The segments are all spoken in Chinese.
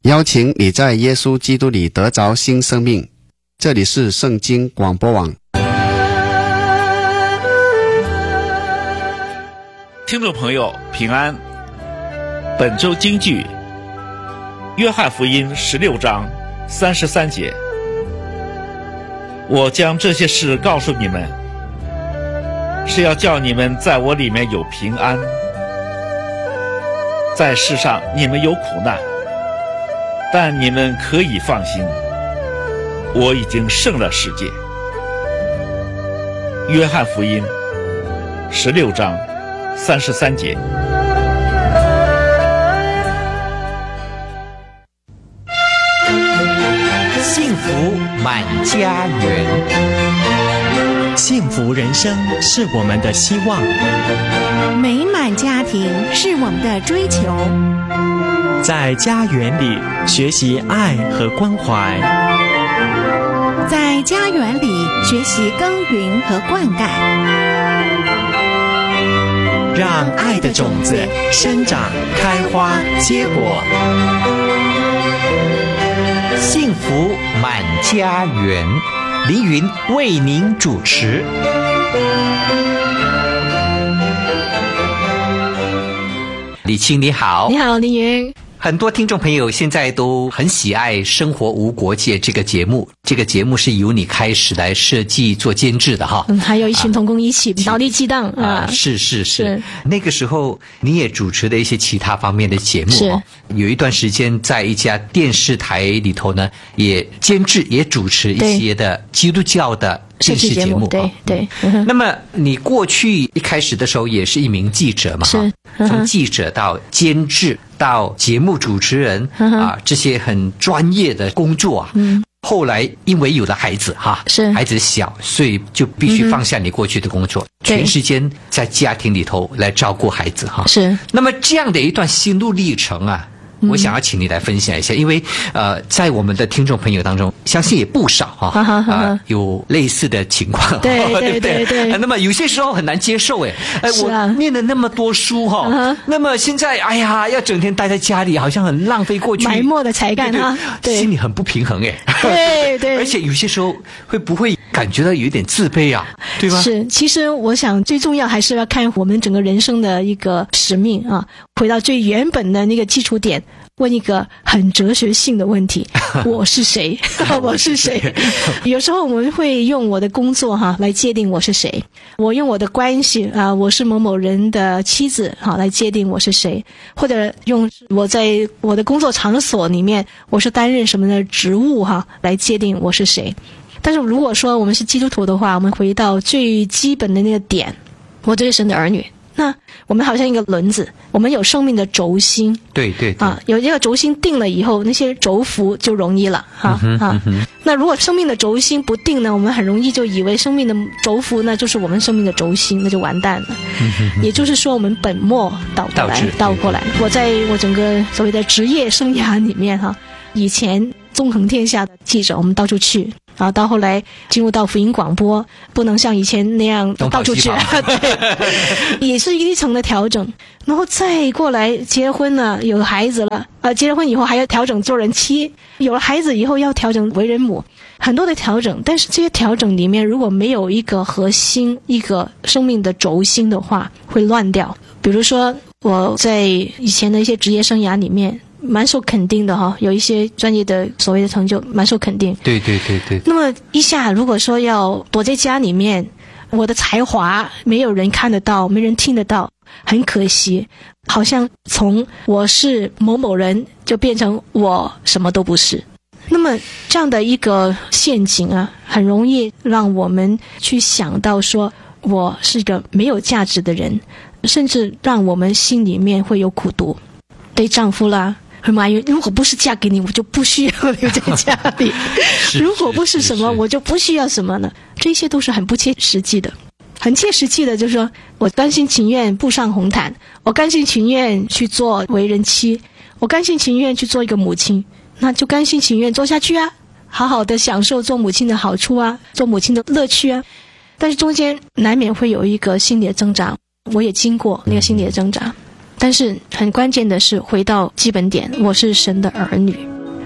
邀请你在耶稣基督里得着新生命。这里是圣经广播网。 听众朋友平安，本周金句约翰福音16章33节，我将这些事告诉你们，是要叫你们在我里面有平安。在世上你们有苦难，但你们可以放心，我已经胜了世界。约翰福音16章33节。 幸福满家园， 幸福人生是我们的希望， 美满家庭是我们的追求。 在家园里学习爱和关怀， 在家园里学习耕耘和灌溉， 让爱的种子生长开花结果。 幸福满家园，凌云为您主持。李青你好。 你好，凌云。 很多听众朋友现在都很喜爱《生活无国界》这个节目，这个节目是由你开始来设计做监制的哈。 还有一群同工一起脑力激荡啊。 是。那个时候你也主持了一些其他方面的节目哦，有一段时间在一家电视台里头呢，也监制也主持一些的基督教的电视节目。 对。 那么你过去一开始的时候也是一名记者嘛？ 是。 从记者到监制到节目主持人这些很专业的工作啊。后来因为有了孩子是孩子小，所以就必须放下你过去的工作，全时间在家庭里头来照顾孩子是。 那么这样的一段心路历程啊，我想要请你来分享一下，因为在我们的听众朋友当中，相信也不少有类似的情况， 对。 那么有些时候很难接受我念了那么多书那么现在要整天待在家里，好像很浪费过去埋没的才干对，心里很不平衡对。 而且有些时候会不会感觉到有一点自卑啊，对吧？ 是，其实我想最重要还是要看我们整个人生的一个使命啊，回到最原本的那个基础点，问一个很哲学性的问题：我是谁？我是谁？有时候我们会用我的工作来界定我是谁，我用我的关系我是某某人的妻子来界定我是谁，或者用我在我的工作场所里面我是担任什么的职务来界定我是谁。但是如果说我们是基督徒的话，我们回到最基本的那个点，我就是神的儿女。那我们好像一个轮子，我们有生命的轴心， 对有这个轴心定了以后，那些轴幅就容易了那如果生命的轴心不定呢，我们很容易就以为生命的轴幅呢就是我们生命的轴心，那就完蛋了也就是说我们本末倒过来。我在我整个所谓的职业生涯里面以前纵横天下的记者，我们到处去到后来进入到福音广播，不能像以前那样到处去对，也是一层的调整。然后再过来结婚了，有了孩子了结了婚以后还要调整做人妻，有了孩子以后要调整为人母，很多的调整。但是这些调整里面如果没有一个核心，一个生命的轴心的话，会乱掉。比如说我在以前的一些职业生涯里面蛮受肯定的有一些专业的所谓的成就蛮受肯定。 对。 那么一下如果说要躲在家里面，我的才华没有人看得到，没人听得到，很可惜，好像从我是某某人就变成我什么都不是。那么这样的一个陷阱很容易让我们去想到说我是一个没有价值的人，甚至让我们心里面会有苦毒，对丈夫啦会埋怨，如果不是嫁给你，我就不需要留在家里如果不是什么我就不需要什么呢？这些都是很不切实际的。很切实际的就是说，我甘心情愿步上红毯，我甘心情愿去做为人妻，我甘心情愿去做一个母亲，那就甘心情愿做下去好好的享受做母亲的好处做母亲的乐趣但是中间难免会有一个心理的挣扎，我也经过那个心理的挣扎。但是很关键的是回到基本点，我是神的儿女。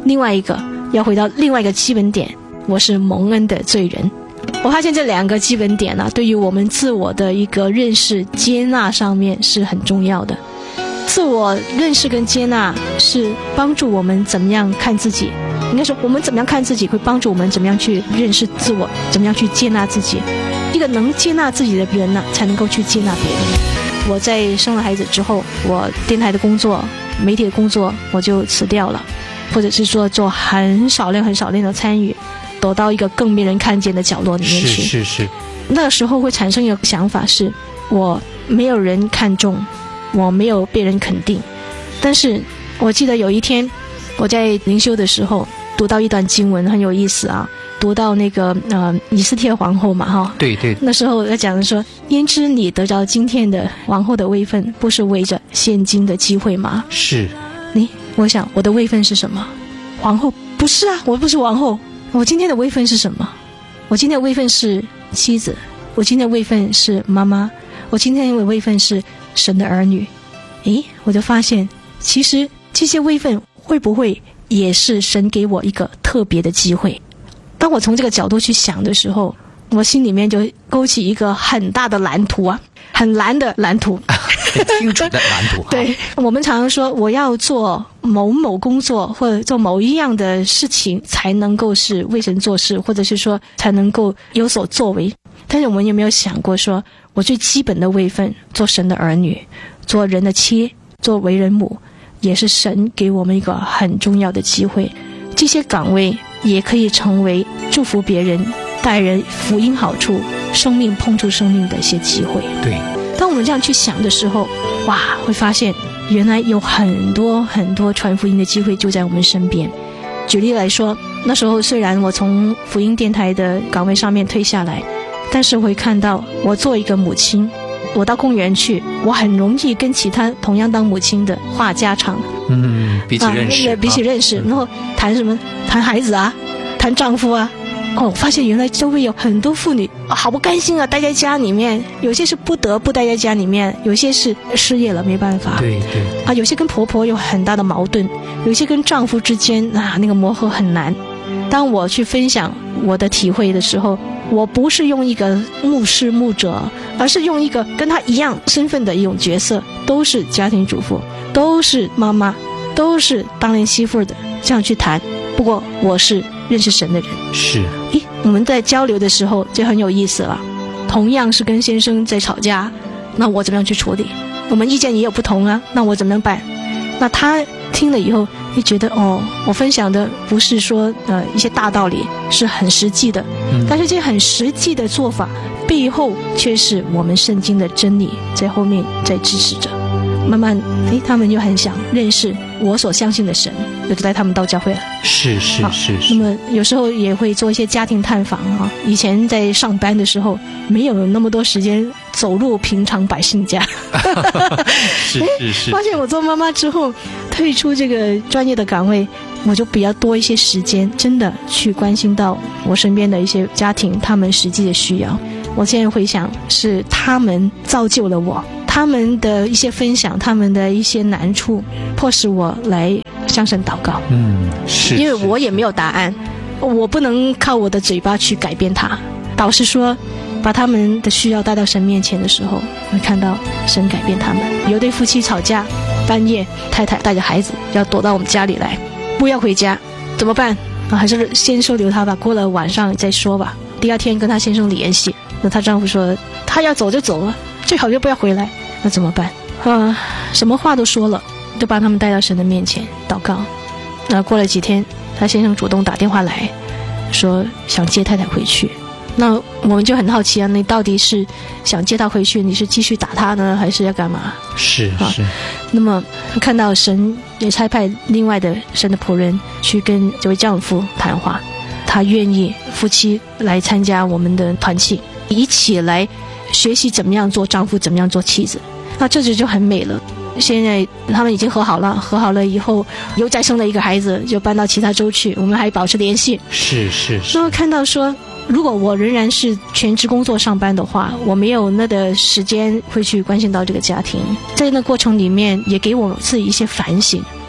另外一个要回到另外一个基本点，我是蒙恩的罪人。我发现这两个基本点对于我们自我的一个认识接纳上面是很重要的。自我认识跟接纳是帮助我们怎么样看自己，应该说我们怎么样看自己会帮助我们怎么样去认识自我，怎么样去接纳自己。一个能接纳自己的人才能够去接纳别人。我在生了孩子之后，我电台的工作、媒体的工作我就辞掉了，或者是说做很少量的参与，躲到一个更没人看见的角落里面去。 是。 那个时候会产生一个想法是，我没有人看重，我没有被人肯定。但是我记得有一天我在灵修的时候读到一段经文很有意思读到那个以斯帖皇后嘛对， 那时候在讲说，焉知你得着今天的王后的位分，不是为着现今的机会吗？ 是。 我想我的位分是什么？皇后？不是我不是王后。我今天的位分是什么？我今天的位分是妻子，我今天的位分是妈妈，我今天的位分是神的儿女。我就发现其实这些位分会不会也是神给我一个特别的机会？当我从这个角度去想的时候，我心里面就勾起一个很大的蓝图很蓝的蓝图很清楚的蓝图对，我们常常说我要做某某工作或者做某一样的事情才能够是为神做事，或者是说才能够有所作为。但是我们有没有想过说，我最基本的位分，做神的儿女，做人的妻，做为人母，也是神给我们一个很重要的机会。这些岗位也可以成为祝福别人、带人福音好处、生命碰触生命的一些机会。 对， 当我们这样去想的时候，会发现原来有很多很多传福音的机会就在我们身边。举例来说，那时候虽然我从福音电台的岗位上面退下来，但是我会看到我做一个母亲，我到公园去，我很容易跟其他同样当母亲的话家常， 彼此认识， 然后谈什么？谈孩子谈丈夫我发现原来周围有很多妇女好不甘心待在家里面，有些是不得不待在家里面，有些是失业了没办法， 对有些跟婆婆有很大的矛盾，有些跟丈夫之间那个磨合很难。当我去分享我的体会的时候，我不是用一个牧师牧者，而是用一个跟他一样身份的一种角色，都是家庭主妇，都是妈妈，都是当人媳妇的，这样去谈。不过我是认识神的人。 是。 我们在交流的时候就很有意思了。同样是跟先生在吵架，那我怎么样去处理？我们意见也有不同那我怎么样办？那他听了以后会觉得我分享的不是说一些大道理，是很实际的，但是这很实际的做法背后却是我们圣经的真理在后面在支持着。慢慢他们就很想认识我所相信的神，就带他们到教会了。 是。 那么有时候也会做一些家庭探访以前在上班的时候没有那么多时间走入平常百姓家是发现我做妈妈之后退出这个专业的岗位，我就比较多一些时间真的去关心到我身边的一些家庭他们实际的需要。我现在回想是他们造就了我，他们的一些分享，他们的一些难处迫使我来向神祷告。 是。 因为我也没有答案，我不能靠我的嘴巴去改变他。导师说把他们的需要带到神面前的时候，会看到神改变他们。有对夫妻吵架，半夜太太带着孩子要躲到我们家里来，不要回家，怎么办？还是先收留他吧，过了晚上再说吧。第二天跟他先生联系，那她丈夫说他要走就走了，最好就不要回来。那怎么办？什么话都说了，就把他们带到神的面前祷告。那过了几天，他先生主动打电话来说想接太太回去。那我们就很好奇你到底是想接他回去，你是继续打他呢，还是要干嘛？ 是。 那么看到神也差派另外的神的仆人去跟这位丈夫谈话，他愿意夫妻来参加我们的团契，一起来学习怎么样做丈夫，怎么样做妻子。那这就很美了。现在他们已经和好了以后又再生了一个孩子，就搬到其他州去，我们还保持联系。 是。 然后看到说，如果我仍然是全职工作上班的话，我没有那个时间会去关心到这个家庭。在那过程里面也给我自己一些反省，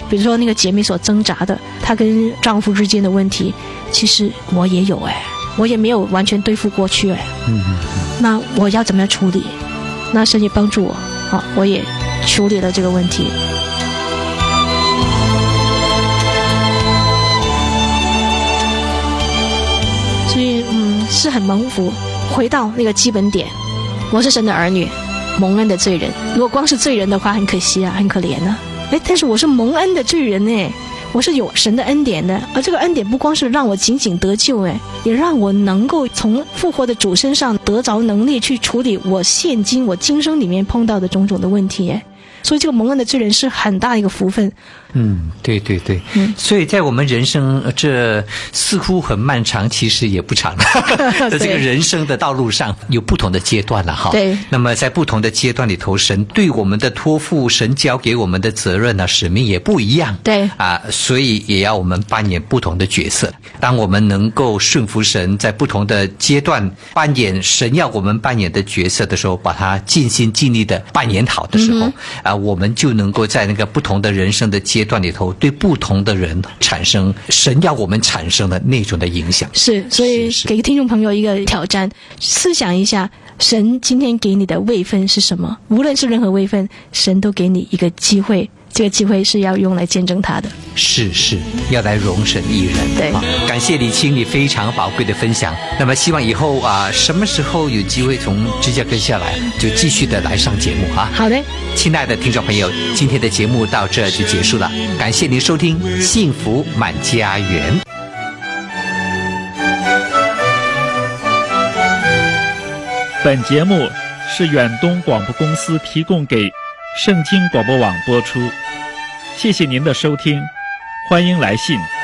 比如说那个姐妹所挣扎的，她跟丈夫之间的问题，其实我也有我也没有完全对付过去那我要怎么样处理？那神也帮助我我也处理了这个问题。所以是很蒙福。回到那个基本点，我是神的儿女，蒙恩的罪人。如果光是罪人的话，很可惜很可怜但是我是蒙恩的罪人我是有神的恩典的，而这个恩典不光是让我仅仅得救也让我能够从复活的主身上得着能力去处理我现今我今生里面碰到的种种的问题所以这个蒙恩的罪人是很大一个福分。 对对对，所以在我们人生这似乎很漫长，其实也不长在这个人生的道路上有不同的阶段了对。 那么在不同的阶段里头，神对我们的托付，神交给我们的责任使命也不一样。 对所以也要我们扮演不同的角色。当我们能够顺服神，在不同的阶段扮演神要我们扮演的角色的时候，把它尽心尽力的扮演好的时候我们就能够在那个不同的人生的阶段里头，对不同的人产生神要我们产生的那种的影响。 是，所以给听众朋友一个挑战，思想一下神今天给你的位分是什么？无论是任何位分，神都给你一个机会，这个机会是要用来见证他的。 是要来容神一人。 对感谢李青你非常宝贵的分享。那么希望以后什么时候有机会从芝加哥下来，就继续的来上节目好的， 亲爱的听众朋友，今天的节目到这就结束了，感谢您收听幸福满家园。 本节目是远东广播公司提供给圣经广播网播出，谢谢您的收听，欢迎来信。